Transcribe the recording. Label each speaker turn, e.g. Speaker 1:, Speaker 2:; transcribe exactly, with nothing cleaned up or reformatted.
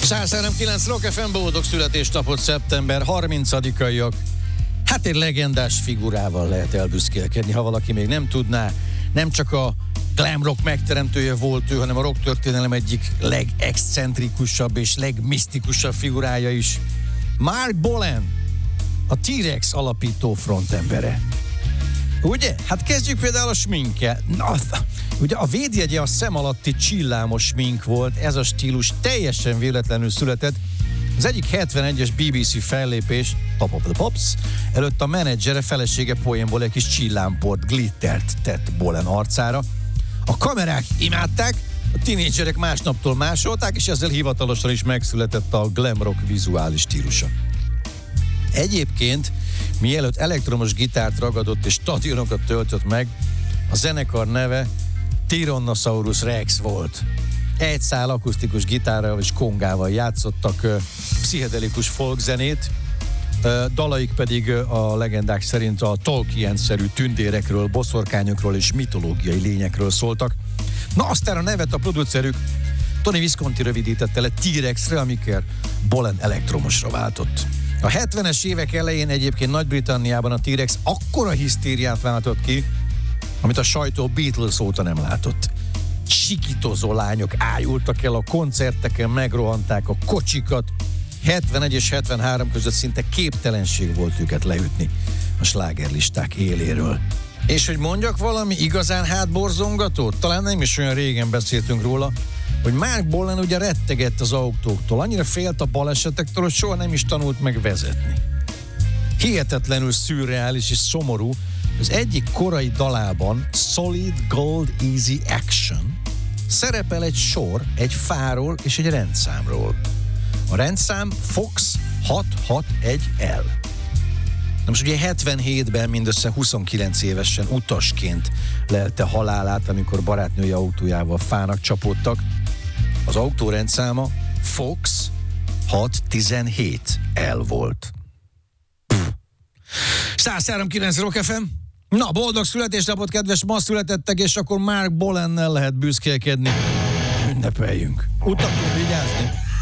Speaker 1: száz három kilenc Rock ef em, boldog születésnapot, szeptember harmincadikaiak. Hát egy legendás figurával lehet elbüszkélkedni, ha valaki még nem tudná. Nem csak a glam rock megteremtője volt ő, hanem a rock történelem egyik legexcentrikusabb és legmisztikusabb figurája is. Marc Bolan, a T-Rex alapító frontembere. Ugye? Hát kezdjük például a sminkkel. Na, ugye a védjegye a szem alatti csillámos smink volt, ez a stílus teljesen véletlenül született. Az egyik hetvenegyes bé bé cé fellépés, Top of the Pops, előtt a menedzsere felesége poénból egy kis csillámport, glittert tett Bolan arcára. A kamerák imádták, a tínédzserek másnaptól másolták, és ezzel hivatalosan is megszületett a glam rock vizuális stílusa. Egyébként, mielőtt elektromos gitárt ragadott és stadionokat töltött meg, a zenekar neve Tyrannosaurus Rex volt. Egy szál akusztikus gitárral és kongával játszottak uh, pszichedelikus folkzenét, uh, dalaik pedig uh, a legendák szerint a Tolkien-szerű tündérekről, boszorkányokról és mitológiai lényekről szóltak. Na aztán a nevet a producerük Tony Visconti rövidítette le T-Rexre, amikor Bolan elektromosra váltott. A hetvenes évek elején egyébként Nagy-Britanniában a T-Rex akkora hisztériát váltott ki, amit a sajtó Beatles óta nem látott. Sikítozó lányok ájultak el a koncerteken, megrohanták a kocsikat. hetvenegy és hetvenhárom között szinte képtelenség volt őket leütni a slágerlisták éléről. És hogy mondjak valami igazán hátborzongatót? Talán nem is olyan régen beszéltünk róla, hogy Marc Bolan ugye rettegett az autóktól, annyira félt a balesetektől, hogy soha nem is tanult meg vezetni. Hihetetlenül szürreális és szomorú, az egyik korai dalában, Solid Gold Easy Action, szerepel egy sor, egy fáról és egy rendszámról. A rendszám Fox hat hat egy L. Na most ugye hetvenhétben mindössze huszonkilenc évesen utasként lelte halálát, amikor barátnője autójával fának csapódtak. Az autó rendszáma Fox hat tizenhét L volt. száz három kilenc Rock ef em. Na, boldog születésnapot, kedves ma születettek, és akkor Marc Bolannel lehet büszkélkedni. Ünnepeljünk. Utakon vigyázni.